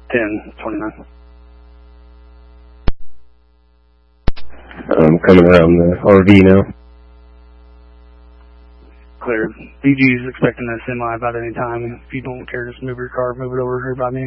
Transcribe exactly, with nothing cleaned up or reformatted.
ten twenty-nine. I'm coming around the R V now. Clear. B G is expecting a semi about any time. If you don't care, just move your car, move it over here by me.